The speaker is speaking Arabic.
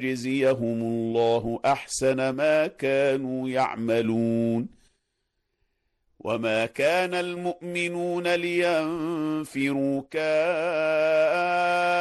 ليجزيهم الله أحسن ما كانوا يعملون. وما كان المؤمنون لينفروا كافة